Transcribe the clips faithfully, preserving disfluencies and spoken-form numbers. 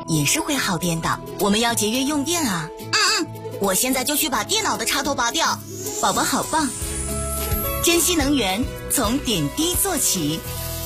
也是会耗电的，我们要节约用电啊。 嗯嗯，我现在就去把电脑的插头拔掉。 宝宝好棒，珍惜能源，从点滴做起。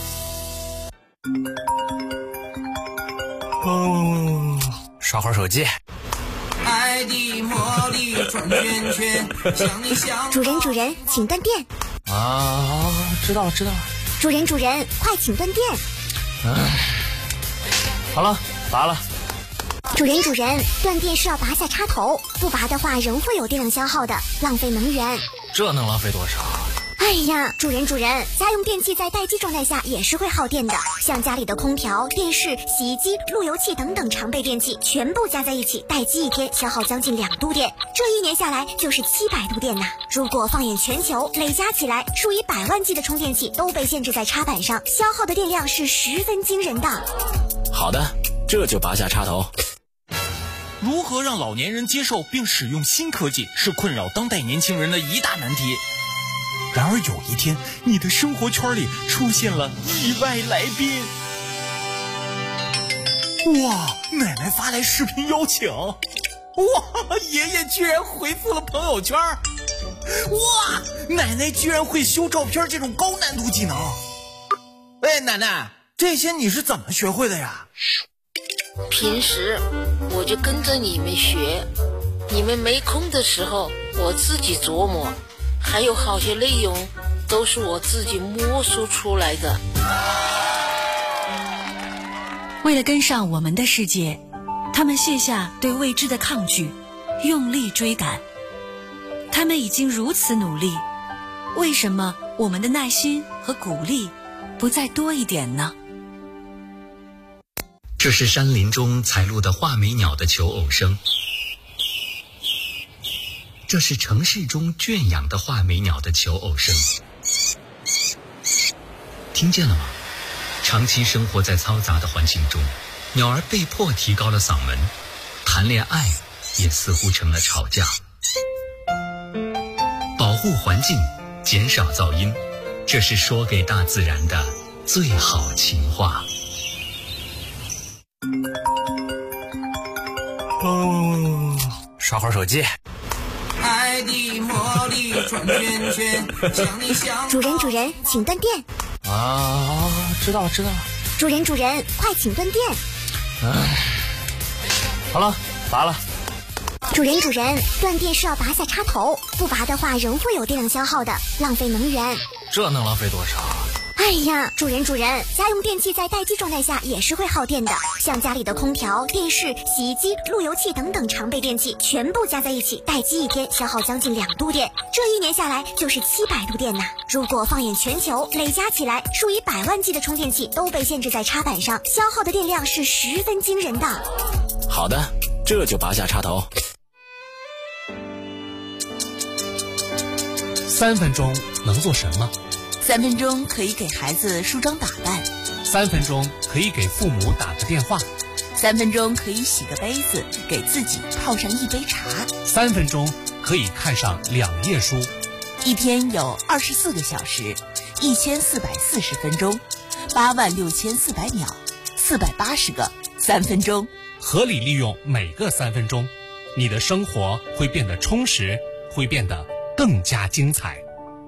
哦，刷会儿手机。 爱的魔力转圈圈，想你想。 主人主人，请断电。 啊，知道了知道了。 主人主人，快请断电。 唉，好了，拔了。 主人主人，断电是要拔下插头，不拔的话仍会有电量消耗的，浪费能源。 这能浪费多少？ 哎呀，主人主人，家用电器在待机状态下也是会耗电的，像家里的空调、电视、洗衣机、路由器等等常备电器，全部加在一起，待机一天消耗将近两度电，这一年下来就是七百度电呐。如果放眼全球，累加起来，数以百万计的充电器都被限制在插板上，消耗的电量是十分惊人的。 好的，这就拔下插头。 如何让老年人接受并使用新科技，是困扰当代年轻人的一大难题。然而有一天，你的生活圈里出现了意外来宾。哇，奶奶发来视频邀请。哇，爷爷居然回复了朋友圈。哇，奶奶居然会修照片这种高难度技能。哎，奶奶，这些你是怎么学会的呀？ 平时我就跟着你们学，你们没空的时候我自己琢磨，还有好些内容都是我自己摸索出来的。 为了跟上我们的世界，他们卸下对未知的抗拒，用力追赶。他们已经如此努力，为什么我们的耐心和鼓励不再多一点呢？ 这是山林中采录的画眉鸟的求偶声，这是城市中圈养的画眉鸟的求偶声。听见了吗？长期生活在嘈杂的环境中，鸟儿被迫提高了嗓门，谈恋爱也似乎成了吵架。保护环境，减少噪音，这是说给大自然的最好情话。 哦，刷会儿手机。 爱的魔力转圈圈，想你想。 主人主人，请断电。 啊，知道了知道了。 主人主人，快请断电。 唉，好了，拔了。 主人主人，断电是要拔下插头，不拔的话仍会有电量消耗的，浪费能源。 这能浪费多少？ 哎呀，主人主人，家用电器在待机状态下也是会耗电的，像家里的空调、电视、洗衣机、路由器等等常备电器，全部加在一起，待机一天消耗将近两度电，这一年下来就是七百度电呐。如果放眼全球，累加起来，数以百万计的充电器都被限制在插板上，消耗的电量是十分惊人的。 好的，这就拔下插头。 三分钟能做什么？ 三分钟可以给孩子梳妆打扮， 三分钟可以给父母打个电话， 三分钟可以洗个杯子，给自己泡上一杯茶， 三分钟可以看上两页书。 一天有二十四个小时，一千四百四十分钟，八万六千四百秒，四百八十个三分钟。 合理利用每个三分钟，你的生活会变得充实，会变得更加精彩。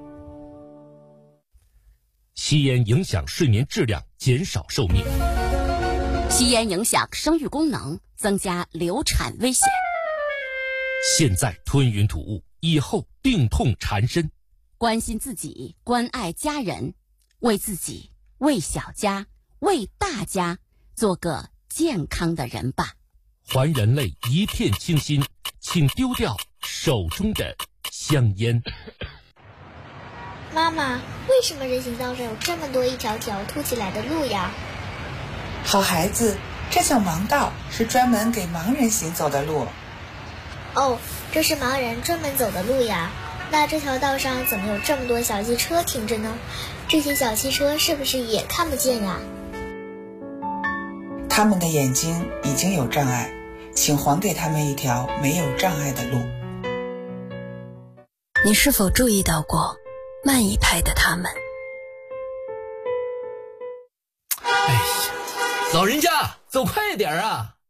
吸烟影响睡眠质量，减少寿命。 吸烟影响生育功能，增加流产危险。 现在吞云吐雾，以后病痛缠身。 关心自己，关爱家人，为自己，为小家，为大家，做个健康的人吧。 还人类一片清新，请丢掉手中的香烟。 妈妈，为什么人行道上有这么多一条条凸起来的路呀？ 好孩子，这叫盲道，是专门给盲人行走的路。 哦，这是盲人专门走的路呀。那这条道上怎么有这么多小汽车停着呢？这些小汽车是不是也看不见呀？ 他们的眼睛已经有障碍，请还给他们一条没有障碍的路。 你是否注意到过慢一拍的他们？ 哎呀，老人家走快点啊！